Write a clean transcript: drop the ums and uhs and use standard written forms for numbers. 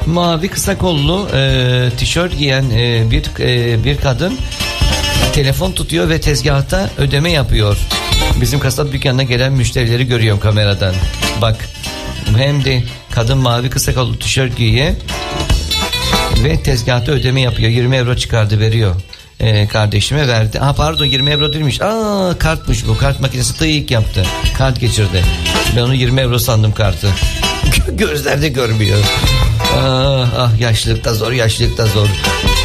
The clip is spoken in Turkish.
Mavi kısa kollu tişört giyen bir kadın telefon tutuyor ve tezgahta ödeme yapıyor. Bizim kasap dükkanına gelen müşterileri görüyorum kameradan. Bak, hem de kadın mavi kısa kollu tişört giyiyor ve tezgahta ödeme yapıyor. 20 euro çıkardı, veriyor. Kardeşime verdi. Pardon, 20 euro değilmiş. Kartmış bu. Kart makinesi tık yaptı. Kart geçirdi. Ben onu 20 euro sandım kartı. Gözlerde görmüyor. Yaşlılıkta zor.